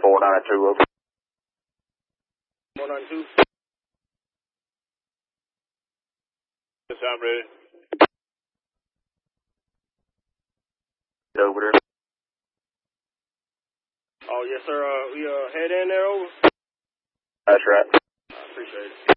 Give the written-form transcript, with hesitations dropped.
492 over. 492. Yes, I'm ready. Over there. Oh, yes, sir. We head in there over? That's right. I appreciate it.